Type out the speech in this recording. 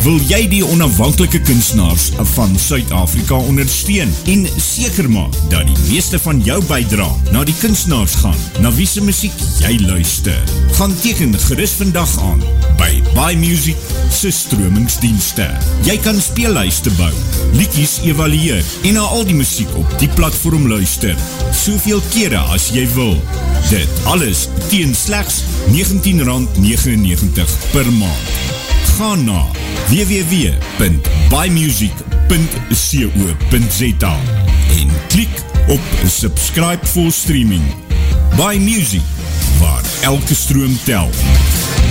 Wil jy die onafhanklike kunstenaars van Suid-Afrika ondersteun en seker maak dat die meeste van jou bydra na die kunstenaars gaan, na wie se musiek jy luister? Gaan teken gerus vandag aan by Buy Music se stromingsdienste. Jy kan speellyste bou, liedjies evalueer en na al die musiek op die platform luister, soveel kere as jy wil. Dit alles teen slegs R19.99 per maand. Ga na www.buymusic.co.za en klik op subscribe for streaming. Buy Music, waar elke stroom tel.